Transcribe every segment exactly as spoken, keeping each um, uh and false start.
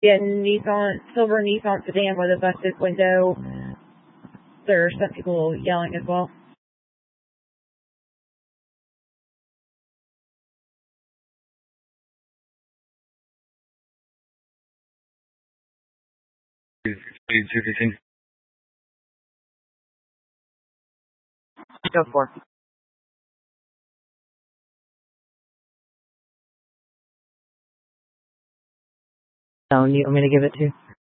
Yeah, Nissan, silver Nissan sedan with a busted window. There are some people yelling as well. Go for it. So, you want me to give it to?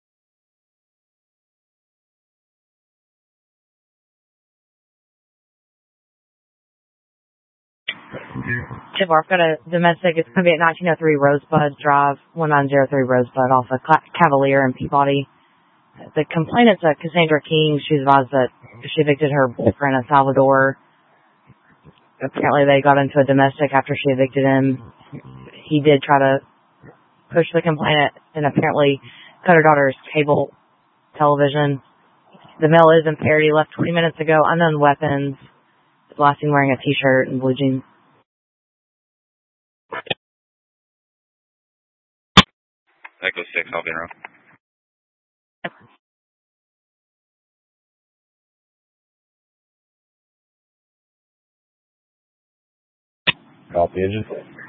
Chipper, I've got a domestic. It's going to be at nineteen oh three Rosebud Drive, nineteen oh three Rosebud, off of Cavalier and Peabody. The complainant's uh, Cassandra King. She advised that she evicted her boyfriend in Salvador. Apparently they got into a domestic after she evicted him. He did try to push the complainant and apparently cut her daughter's cable television. The male is impaired. He left twenty minutes ago. Unknown weapons. Last seen wearing a t-shirt and blue jeans. Echo six, I'll be in row. Copy, agent.